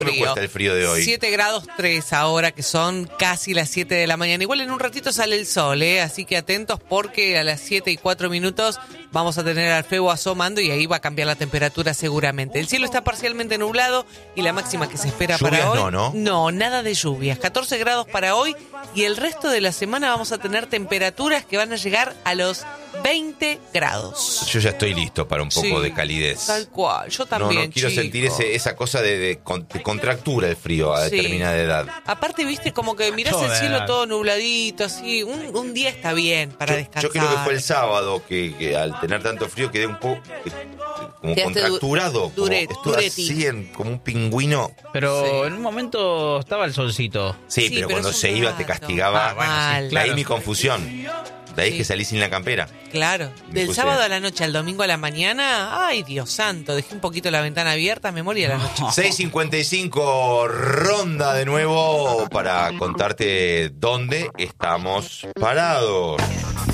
Me cuesta el frío de hoy. 7 grados 3 ahora, que son casi las 7 de la mañana. Igual en un ratito sale el sol, así que atentos porque a las 7:04 vamos a tener al febo asomando y ahí va a cambiar la temperatura seguramente. El cielo está parcialmente nublado y la máxima que se espera Lluvias para hoy... ¿no? No, nada de lluvias. 14 grados para hoy y el resto de la semana vamos a tener temperaturas que van a llegar a los 20 grados. Yo ya estoy listo para un poco de calidez. Tal cual, yo también, No quiero sentir esa cosa de contractura el frío a determinada edad. Aparte, viste, como que mirás el cielo todo nubladito, así. Un día está bien para descansar. Yo creo que fue el sábado que al tener tanto frío quedé un poco como contracturado. Estuve así como un pingüino. Pero en un momento estaba el solcito. Sí, pero cuando se iba te castigaba. Bueno, sí, claro. Ahí mi confusión. De ahí que salí sin la campera. Claro. Del sábado a la noche al domingo a la mañana, ay, Dios santo, dejé un poquito la ventana abierta, me moría la noche. 6:55, ronda de nuevo para contarte dónde estamos parados.